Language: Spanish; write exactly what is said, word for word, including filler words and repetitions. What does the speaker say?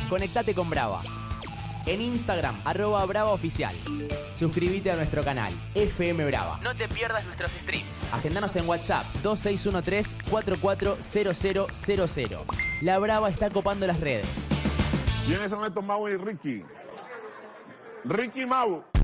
Conectate con Brava. En Instagram, arroba Brava Oficial. Suscríbete a nuestro canal, F M Brava. No te pierdas nuestros streams. Agendanos en WhatsApp, dos seis uno tres, cuatro cuatro cero cero cero cero. La Brava está copando las redes. ¿Quiénes son estos Mau y Ricky? Ricky Mau.